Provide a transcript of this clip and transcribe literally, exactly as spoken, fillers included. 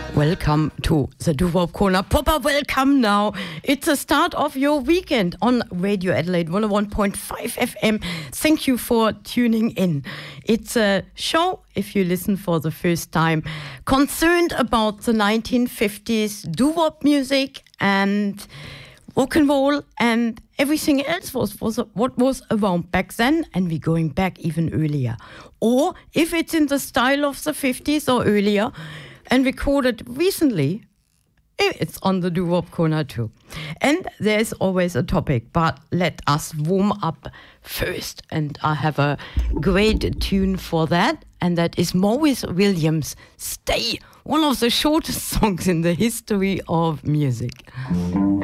Welcome to the Doo-Wop Corner. Proper welcome now. It's the start of your weekend on Radio Adelaide one oh one point five F M. Thank you for tuning in. It's a show, if you listen for the first time, concerned about the nineteen fifties doo-wop music and rock and roll and everything else was, was what was around back then, and we're going back even earlier. Or if it's in the style of the fifties or earlier and recorded recently, it's on the Doo-Wop Corner too. And there's always a topic, but let us warm up first. And I have a great tune for that, and that is Maurice Williams' Stay, one of the shortest songs in the history of music.